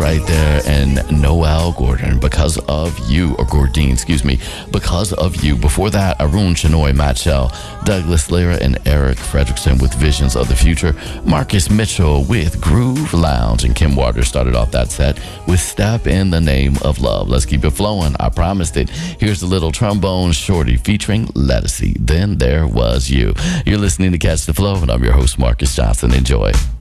right there, and Noel Gordon, Because of You, or Gordine, excuse me, Because of You. Before that, Arun Chenoy, Matt Shell, Douglas Lyra, and Eric Fredrickson with Visions of the Future. Marcus Mitchell with Groove Lounge, and Kim Waters started off that set with Step in the Name of Love. Let's keep it flowing. I promised it. Here's the Little Trombone Shorty featuring Lettucey. Then There Was You. You're listening to Catch the Flow, and I'm your host, Marcus Johnson. Enjoy.